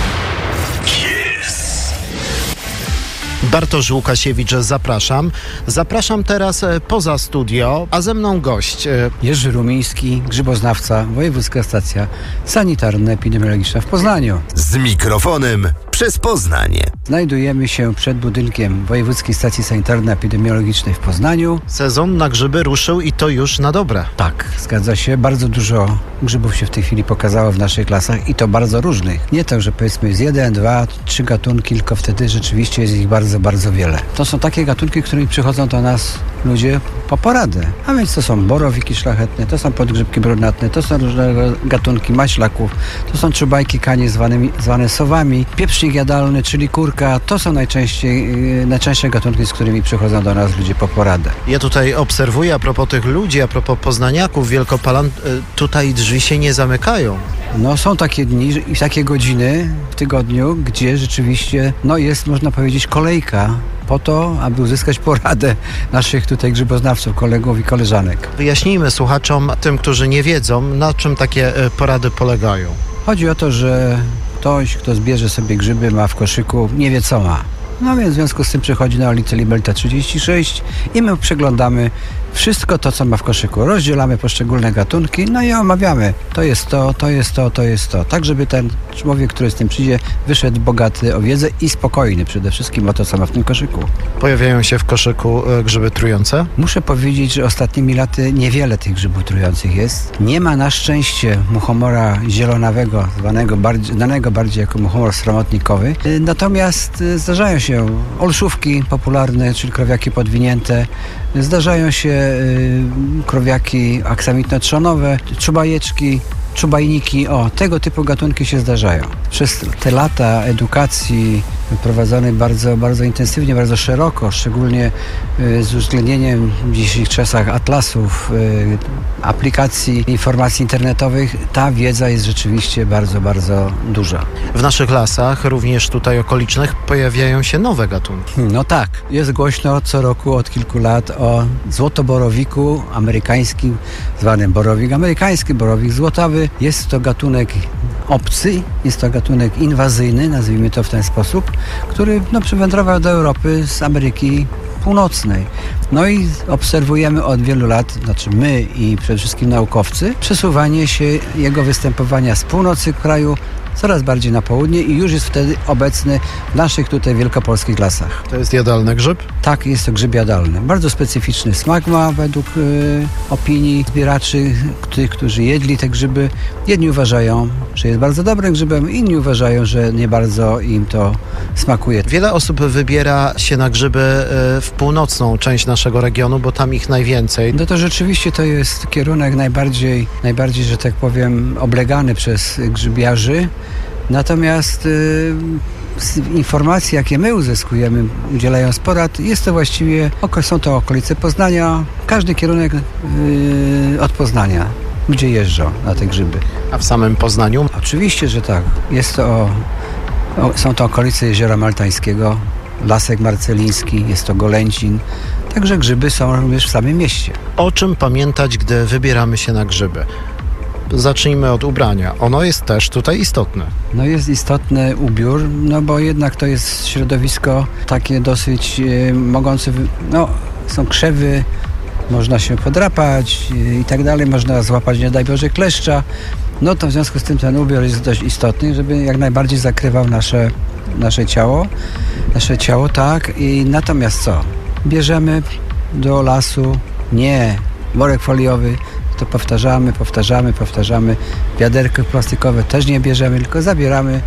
Bartosz Łukasiewicz, zapraszam. Zapraszam teraz poza studio, a ze mną gość. Jerzy Rumiński, grzyboznawca, Wojewódzka Stacja Sanitarno-Epidemiologiczna w Poznaniu. Z mikrofonem przez Poznanie. Znajdujemy się przed budynkiem Wojewódzkiej Stacji Sanitarno-Epidemiologicznej w Poznaniu. Sezon na grzyby ruszył i to już na dobre. Tak, zgadza się. Bardzo dużo grzybów się w tej chwili pokazało w naszych lasach i to bardzo różnych. Nie tak, że powiedzmy jest jeden, dwa, trzy gatunki, tylko wtedy rzeczywiście jest ich bardzo, bardzo wiele. To są takie gatunki, którymi przychodzą do nas ludzie po poradę. A więc to są borowiki szlachetne, to są podgrzybki brunatne, to są różne gatunki maślaków, to są czubajki kanie zwanymi, zwane sowami, pieprznik jadalny, czyli kurka. To są najczęściej, najczęstsze gatunki, z którymi przychodzą do nas ludzie po poradę. Ja tutaj obserwuję a propos tych ludzi, a propos poznaniaków, Wielkopolan, tutaj drzwi się nie zamykają. No są takie dni i takie godziny w tygodniu, gdzie rzeczywiście no jest, można powiedzieć, kolejka po to, aby uzyskać poradę naszych tutaj grzyboznawców, kolegów i koleżanek. Wyjaśnijmy słuchaczom, tym, którzy nie wiedzą, na czym takie porady polegają. Chodzi o to, że ktoś, kto zbierze sobie grzyby, ma w koszyku, nie wie co ma. No więc w związku z tym przychodzi na ulicę Libelta trzydzieści sześć i my przeglądamy wszystko to, co ma w koszyku. Rozdzielamy poszczególne gatunki, no i omawiamy. To jest to, to jest to, to jest to. Tak, żeby ten człowiek, który z tym przyjdzie, wyszedł bogaty o wiedzę i spokojny przede wszystkim o to, co ma w tym koszyku. Pojawiają się w koszyku grzyby trujące? Muszę powiedzieć, że ostatnimi laty niewiele tych grzybów trujących jest. Nie ma na szczęście muchomora zielonawego, zwanego bardziej, znanego bardziej jako muchomor sromotnikowy. Natomiast zdarzają się olszówki popularne, czyli krowiaki podwinięte. Zdarzają się y, krowiaki aksamitno-trzonowe, czubajeczki, czubajniki. O, tego typu gatunki się zdarzają. Przez te lata edukacji prowadzony bardzo, bardzo intensywnie, bardzo szeroko, szczególnie z uwzględnieniem w dzisiejszych czasach atlasów, aplikacji, informacji internetowych. Ta wiedza jest rzeczywiście bardzo, bardzo duża. W naszych lasach, również tutaj okolicznych, pojawiają się nowe gatunki. No tak, jest głośno co roku od kilku lat o złotoborowiku amerykańskim, zwanym borowik amerykański, borowik złotawy. Jest to gatunek obcy, jest to gatunek inwazyjny, nazwijmy to w ten sposób, który no, przywędrował do Europy z Ameryki Północnej. No i obserwujemy od wielu lat, znaczy my i przede wszystkim naukowcy, przesuwanie się jego występowania z północy kraju coraz bardziej na południe i już jest wtedy obecny w naszych tutaj wielkopolskich lasach. To jest jadalny grzyb? Tak, jest to grzyb jadalny. Bardzo specyficzny smak ma według y, opinii zbieraczy, tych, którzy jedli te grzyby. Jedni uważają, że jest bardzo dobrym grzybem, inni uważają, że nie bardzo im to smakuje. Wiele osób wybiera się na grzyby y, w północną część naszego regionu, bo tam ich najwięcej. No to rzeczywiście to jest kierunek najbardziej, najbardziej, że tak powiem, oblegany przez grzybiarzy. Natomiast y, z informacji, jakie my uzyskujemy, udzielając porad, jest to właściwie, są to okolice Poznania, każdy kierunek y, od Poznania, gdzie jeżdżą na te grzyby. A w samym Poznaniu? Oczywiście, że tak. Jest to, o, o, są to okolice Jeziora Maltańskiego, Lasek Marceliński, jest to Golęcin. Także grzyby są również w samym mieście. O czym pamiętać, gdy wybieramy się na grzyby? Zacznijmy od ubrania. Ono jest też tutaj istotne. No jest istotny ubiór, no bo jednak to jest środowisko takie dosyć e, mogące, no są krzewy, można się podrapać e, i tak dalej, można złapać, nie daj Boże, kleszcza. No to w związku z tym ten ubiór jest dość istotny, żeby jak najbardziej zakrywał nasze, nasze ciało. Nasze ciało, tak. I natomiast co? Bierzemy do lasu nie worek foliowy, to powtarzamy, powtarzamy, powtarzamy. Wiaderko plastikowe też nie bierzemy, tylko zabieramy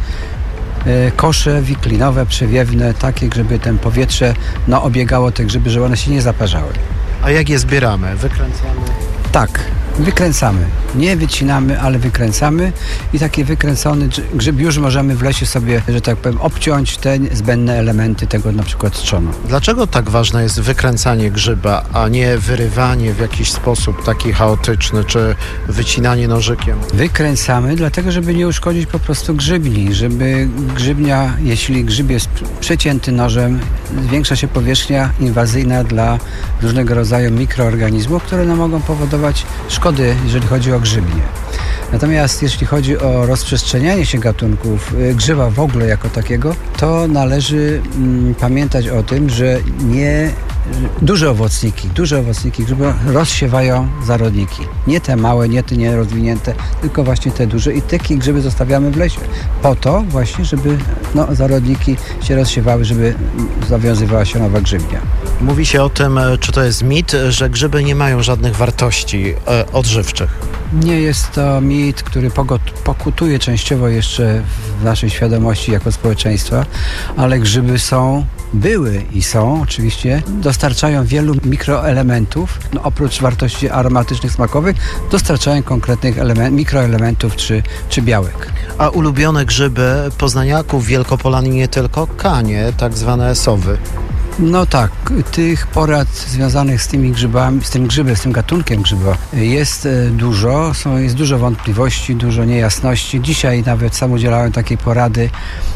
e, kosze wiklinowe, przewiewne, takie, żeby ten powietrze no, obiegało te grzyby, żeby one się nie zaparzały. A jak je zbieramy? Wykręcamy? Tak, wykręcamy. Nie wycinamy, ale wykręcamy i taki wykręcony grzyb już możemy w lesie sobie, że tak powiem, obciąć te zbędne elementy tego na przykład trzonu. Dlaczego tak ważne jest wykręcanie grzyba, a nie wyrywanie w jakiś sposób taki chaotyczny, czy wycinanie nożykiem? Wykręcamy, dlatego żeby nie uszkodzić po prostu grzybni, żeby grzybnia, jeśli grzyb jest przecięty nożem, zwiększa się powierzchnia inwazyjna dla różnego rodzaju mikroorganizmów, które no, mogą powodować szkody, jeżeli chodzi o grzybnię. Natomiast jeśli chodzi o rozprzestrzenianie się gatunków grzyba w ogóle jako takiego, to należy mm, pamiętać o tym, że nie duże owocniki, duże owocniki grzyba rozsiewają zarodniki. Nie te małe, nie te nierozwinięte, tylko właśnie te duże i takie grzyby zostawiamy w lesie. Po to właśnie, żeby no, zarodniki się rozsiewały, żeby zawiązywała się nowa grzybnia. Mówi się o tym, czy to jest mit, że grzyby nie mają żadnych wartości e, odżywczych. Nie jest to mit, który pokutuje częściowo jeszcze w naszej świadomości jako społeczeństwa, ale grzyby są, były i są oczywiście, dostarczają wielu mikroelementów, no oprócz wartości aromatycznych, smakowych, dostarczają konkretnych element, mikroelementów czy, czy białek. A ulubione grzyby poznaniaków, Wielkopolan i nie tylko, kanie, tak zwane sowy. No tak, tych porad związanych z tymi grzybami, z tym grzybem, z tym gatunkiem grzyba jest dużo, są, jest dużo wątpliwości, dużo niejasności. Dzisiaj nawet sam udzielałem takiej porady,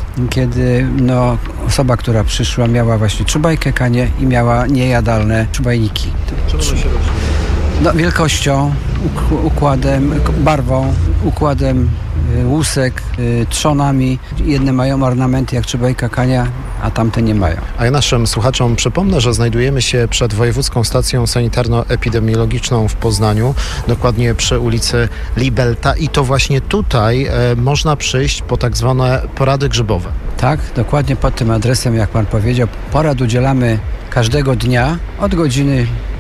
kiedy no, osoba, która przyszła, miała właśnie czubajkę kanie i miała niejadalne czubajniki. Czemu one się różnią? No, wielkością, układem, barwą, układem łusek, trzonami. Jedne mają ornamenty jak czubajka kania, a tamte nie mają. A ja naszym słuchaczom przypomnę, że znajdujemy się przed Wojewódzką Stacją Sanitarno-Epidemiologiczną w Poznaniu, dokładnie przy ulicy Libelta i to właśnie tutaj e, można przyjść po tak zwane porady grzybowe. Tak, dokładnie pod tym adresem, jak pan powiedział. Porad udzielamy każdego dnia od godziny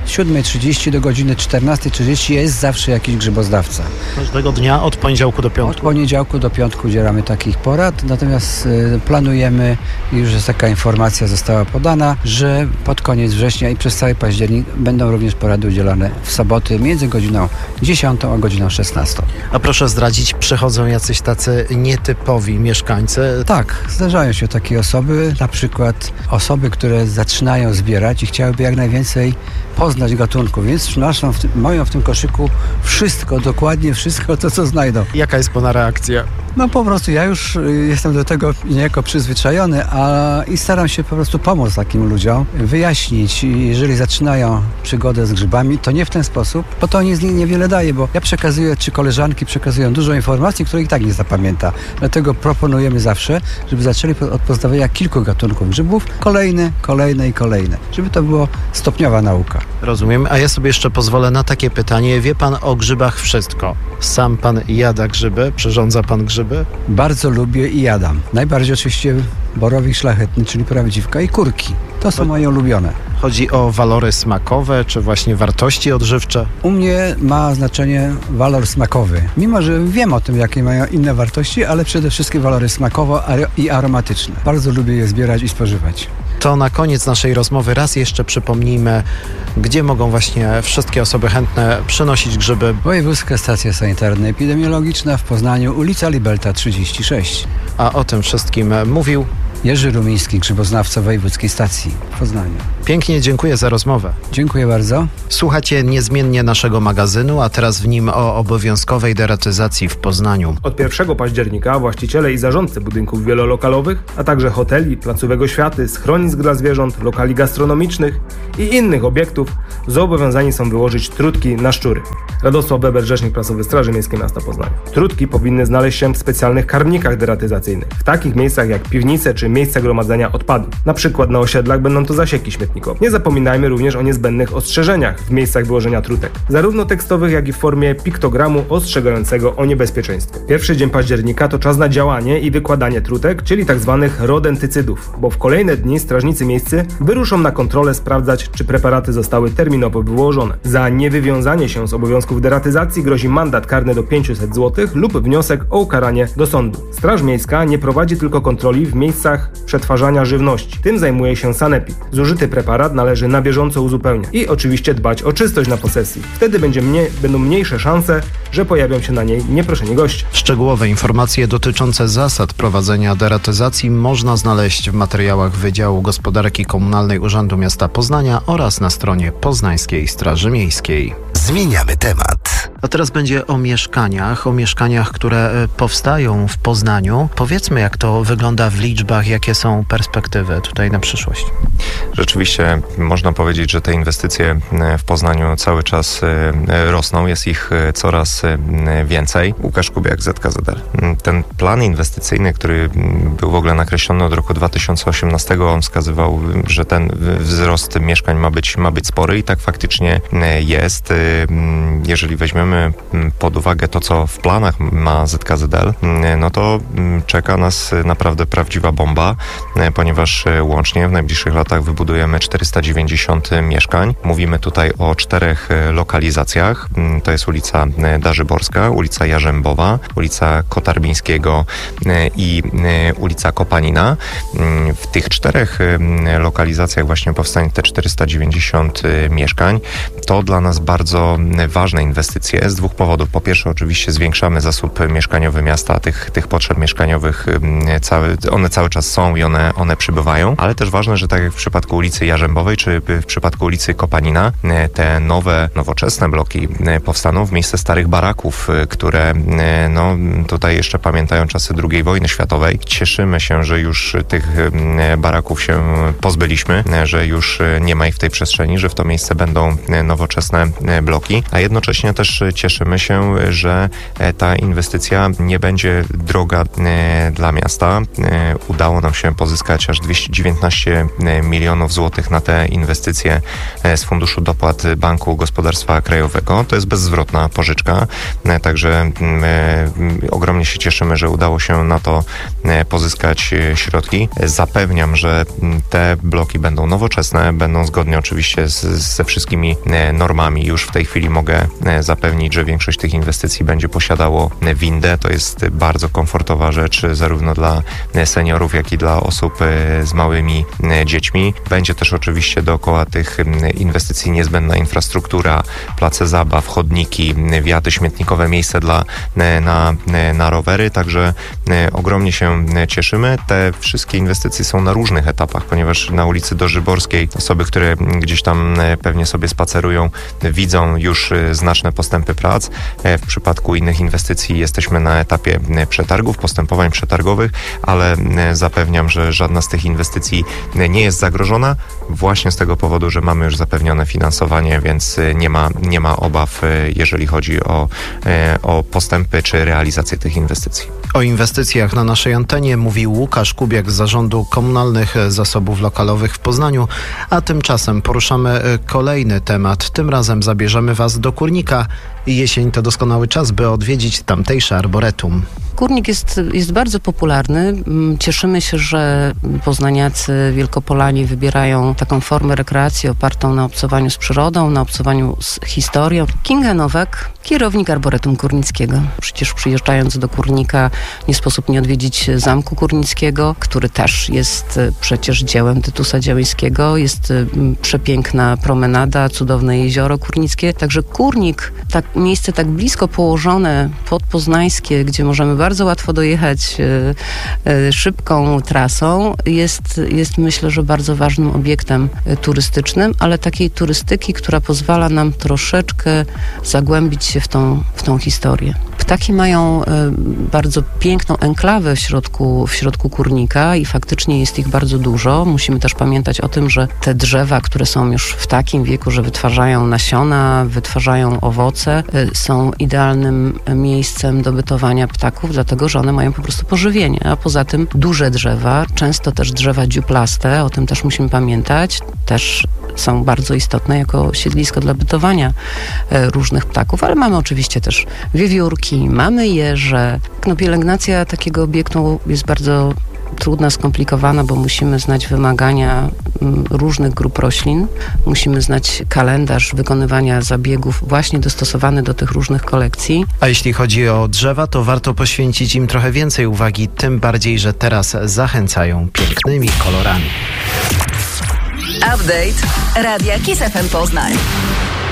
siódma trzydzieści do godziny czternasta trzydzieści jest zawsze jakiś grzyboznawca. Każdego dnia od poniedziałku do piątku? Od poniedziałku do piątku udzielamy takich porad, natomiast y, planujemy, już jest taka informacja została podana, że pod koniec września i przez cały październik będą również porady udzielane w soboty między godziną dziesiątą a godziną szesnastą. A proszę zdradzić, przychodzą jacyś tacy nietypowi mieszkańcy? Tak, zdarzają się takie osoby, na przykład osoby, które zaczynają zbierać i chciałyby jak najwięcej poznać gatunków, więc przynoszą w tym, mają w tym koszyku wszystko, dokładnie wszystko to, co znajdą. Jaka jest pana reakcja? No po prostu ja już jestem do tego niejako przyzwyczajony, a i staram się po prostu pomóc takim ludziom, wyjaśnić, jeżeli zaczynają przygodę z grzybami, to nie w ten sposób, bo to nic niewiele daje, bo ja przekazuję, czy koleżanki przekazują dużo informacji, których i tak nie zapamięta. Dlatego proponujemy zawsze, żeby zaczęli od poznawania kilku gatunków grzybów, kolejne, kolejne i kolejne, żeby to była stopniowa nauka. Rozumiem, a ja sobie jeszcze pozwolę na takie pytanie. Wie pan o grzybach wszystko? Sam pan jada grzyby? Przyrządza pan grzyby? Bardzo lubię i jadam. Najbardziej oczywiście borowik szlachetny, czyli prawdziwka i kurki. To są moje ulubione. Chodzi o walory smakowe, czy właśnie wartości odżywcze? U mnie ma znaczenie walor smakowy. Mimo, że wiem o tym, jakie mają inne wartości, ale przede wszystkim walory smakowe i aromatyczne. Bardzo lubię je zbierać i spożywać. To na koniec naszej rozmowy raz jeszcze przypomnijmy, gdzie mogą właśnie wszystkie osoby chętne przynosić grzyby. Wojewódzka Stacja Sanitarno-Epidemiologiczna w Poznaniu, ulica Libelta trzydzieści sześć. A o tym wszystkim mówił Jerzy Rumiński, grzyboznawca Wojewódzkiej Stacji w Poznaniu. Pięknie dziękuję za rozmowę. Dziękuję bardzo. Słuchacie niezmiennie naszego magazynu, a teraz w nim o obowiązkowej deratyzacji w Poznaniu. Od pierwszego października właściciele i zarządcy budynków wielolokalowych, a także hoteli, placówek oświaty, schronisk dla zwierząt, lokali gastronomicznych i innych obiektów zobowiązani są wyłożyć trutki na szczury. Radosław Weber, rzecznik prasowy Straży Miejskiej Miasta Poznania. Trutki powinny znaleźć się w specjalnych karmnikach deratyzacyjnych, w takich miejscach jak piwnice czy miejsca gromadzenia odpadów. Na przykład na osiedlach będą to zasieki śmietnikowe. Nie zapominajmy również o niezbędnych ostrzeżeniach w miejscach wyłożenia trutek, zarówno tekstowych, jak i w formie piktogramu ostrzegającego o niebezpieczeństwie. Pierwszy dzień października to czas na działanie i wykładanie trutek, czyli tzw. rodentycydów, bo w kolejne dni strażnicy miejscy wyruszą na kontrolę sprawdzać, czy preparaty zostały terminowo wyłożone. Za niewywiązanie się z obowiązków deratyzacji grozi mandat karny do pięćset złotych lub wniosek o ukaranie do sądu. Straż Miejska nie prowadzi tylko kontroli w miejscach przetwarzania żywności. Tym zajmuje się sanepid. Zużyty preparat należy na bieżąco uzupełniać i oczywiście dbać o czystość na posesji. Wtedy będzie mnie, będą mniejsze szanse, że pojawią się na niej nieproszeni goście. Szczegółowe informacje dotyczące zasad prowadzenia deratyzacji można znaleźć w materiałach Wydziału Gospodarki Komunalnej Urzędu Miasta Poznania oraz na stronie Poznańskiej Straży Miejskiej. Zmieniamy temat. A teraz będzie o mieszkaniach, o mieszkaniach, które powstają w Poznaniu. Powiedzmy, jak to wygląda w liczbach, jakie są perspektywy tutaj na przyszłość. Rzeczywiście można powiedzieć, że te inwestycje w Poznaniu cały czas rosną, jest ich coraz więcej. Łukasz Kubiak, Z K Z L. Ten plan inwestycyjny, który był w ogóle nakreślony od roku dwa tysiące osiemnastego, on wskazywał, że ten wzrost mieszkań ma być, ma być spory i tak faktycznie jest. Jeżeli weźmiemy pod uwagę to, co w planach ma Z K Z L, no to czeka nas naprawdę prawdziwa bomba, ponieważ łącznie w najbliższych latach wybudujemy czterysta dziewięćdziesiąt mieszkań. Mówimy tutaj o czterech lokalizacjach. To jest ulica Darzyborska, ulica Jarzębowa, ulica Kotarbińskiego i ulica Kopanina. W tych czterech lokalizacjach właśnie powstanie te czterysta dziewięćdziesiąt mieszkań. To dla nas bardzo ważne inwestycje z dwóch powodów. Po pierwsze, oczywiście zwiększamy zasób mieszkaniowy miasta, tych, tych potrzeb mieszkaniowych cały, one cały czas są i one, one przybywają, ale też ważne, że tak jak w przypadku ulicy Jarzębowej czy w przypadku ulicy Kopanina, te nowe, nowoczesne bloki powstaną w miejsce starych baraków, które no tutaj jeszcze pamiętają czasy drugiej wojny światowej. Cieszymy się, że już tych baraków się pozbyliśmy, że już nie ma ich w tej przestrzeni, że w to miejsce będą nowoczesne bloki, a jednocześnie też cieszymy się, że ta inwestycja nie będzie droga dla miasta. Udało nam się pozyskać aż dwieście dziewiętnaście milionów złotych na te inwestycje z Funduszu Dopłat Banku Gospodarstwa Krajowego. To jest bezzwrotna pożyczka, także ogromnie się cieszymy, że udało się na to pozyskać środki. Zapewniam, że te bloki będą nowoczesne, będą zgodnie oczywiście z, ze wszystkimi normami. Już w tej chwili mogę zapewnić, że większość tych inwestycji będzie posiadało windę. To jest bardzo komfortowa rzecz zarówno dla seniorów, jak i dla osób z małymi dziećmi. Będzie też oczywiście dookoła tych inwestycji niezbędna infrastruktura, place zabaw, chodniki, wjazdy śmietnikowe, miejsce dla, na, na rowery, także ogromnie się cieszymy. Te wszystkie inwestycje są na różnych etapach, ponieważ na ulicy Dorzyborskiej osoby, które gdzieś tam pewnie sobie spacerują, widzą już znaczne postępy prac. W przypadku innych inwestycji jesteśmy na etapie przetargów, postępowań przetargowych, ale zapewniam, że żadna z tych inwestycji nie jest zagrożona właśnie z tego powodu, że mamy już zapewnione finansowanie, więc nie ma, nie ma obaw, jeżeli chodzi o, o postępy czy realizację tych inwestycji. O inwestycjach na naszej antenie mówił Łukasz Kubiak z Zarządu Komunalnych Zasobów Lokalowych w Poznaniu, a tymczasem poruszamy kolejny temat. Tym razem zabierzemy Was do Kurnika. Jesień to doskonały czas, by odwiedzić tamtejsze arboretum. Kurnik jest, jest bardzo popularny. Cieszymy się, że poznaniacy, wielkopolanie wybierają taką formę rekreacji opartą na obcowaniu z przyrodą, na obcowaniu z historią. Kinga Nowak, kierownik Arboretum Kurnickiego. Przecież przyjeżdżając do Kurnika nie sposób nie odwiedzić Zamku Kurnickiego, który też jest przecież dziełem Tytusa Działyńskiego. Jest przepiękna promenada, cudowne jezioro kurnickie. Także Kurnik, tak, miejsce tak blisko położone, podpoznańskie, gdzie możemy bardzo łatwo dojechać e, e, szybką trasą, jest, jest myślę, że bardzo ważnym obiektem e, turystycznym, ale takiej turystyki, która pozwala nam troszeczkę zagłębić się w tą, w tą historię. Ptaki mają e, bardzo piękną enklawę w środku, w środku Kurnika i faktycznie jest ich bardzo dużo. Musimy też pamiętać o tym, że te drzewa, które są już w takim wieku, że wytwarzają nasiona, wytwarzają owoce, e, są idealnym miejscem do bytowania ptaków, dlatego że one mają po prostu pożywienie. A poza tym duże drzewa, często też drzewa dziuplaste, o tym też musimy pamiętać, też są bardzo istotne jako siedlisko dla bytowania e, różnych ptaków, ale mamy oczywiście też wiewiórki, mamy jeże. No, pielęgnacja takiego obiektu jest bardzo trudna, skomplikowana, bo musimy znać wymagania m, różnych grup roślin. Musimy znać kalendarz wykonywania zabiegów właśnie dostosowany do tych różnych kolekcji. A jeśli chodzi o drzewa, to warto poświęcić im trochę więcej uwagi, tym bardziej, że teraz zachęcają pięknymi kolorami. Update Radia Kiss F M Poznań.